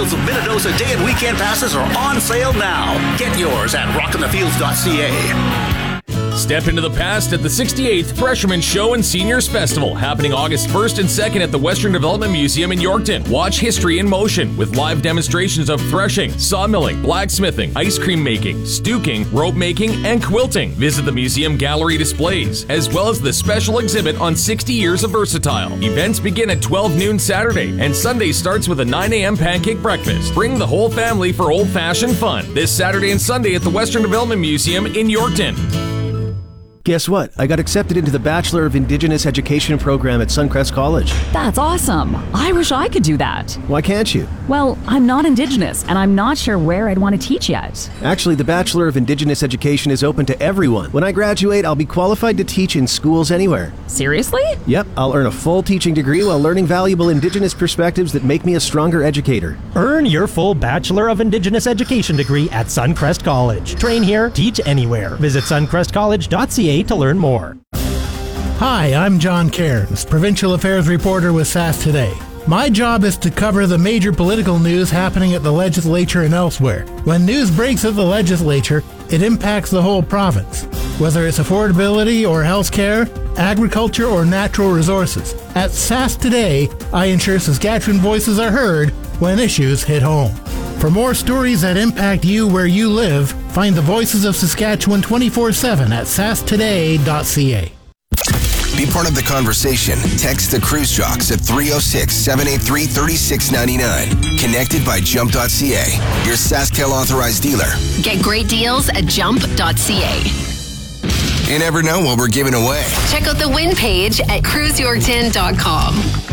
Fields of Minnedosa day and weekend passes are on sale now. Get yours at rockinthefields.ca. Step into the past at the 68th Freshman Show and Seniors Festival, happening August 1st and 2nd at the Western Development Museum in Yorkton. Watch history in motion with live demonstrations of threshing, sawmilling, blacksmithing, ice cream making, stuking, rope making, and quilting. Visit the museum gallery displays, as well as the special exhibit on 60 years of Versatile. Events begin at 12 noon Saturday, and Sunday starts with a 9 a.m. pancake breakfast. Bring the whole family for old-fashioned fun this Saturday and Sunday at the Western Development Museum in Yorkton. Guess what? I got accepted into the Bachelor of Indigenous Education program at Suncrest College. That's awesome. I wish I could do that. Why can't you? Well, I'm not Indigenous, and I'm not sure where I'd want to teach yet. Actually, the Bachelor of Indigenous Education is open to everyone. When I graduate, I'll be qualified to teach in schools anywhere. Seriously? Yep, I'll earn a full teaching degree while learning valuable Indigenous perspectives that make me a stronger educator. Earn your full Bachelor of Indigenous Education degree at Suncrest College. Train here, teach anywhere. Visit suncrestcollege.ca to learn more. Hi, I'm John Cairns, Provincial Affairs Reporter with SAS Today. My job is to cover the major political news happening at the legislature and elsewhere. When news breaks at the legislature, it impacts the whole province, whether it's affordability or health care, agriculture or natural resources. At SAS Today, I ensure Saskatchewan voices are heard when issues hit home. For more stories that impact you where you live, find the Voices of Saskatchewan 24/7 at sastoday.ca. Be part of the conversation. Text the Cruise Jocks at 306-783-3699. Connected by Jump.ca, your SaskTel authorized dealer. Get great deals at Jump.ca. You never know what we're giving away. Check out the win page at cruiseyorkton.com.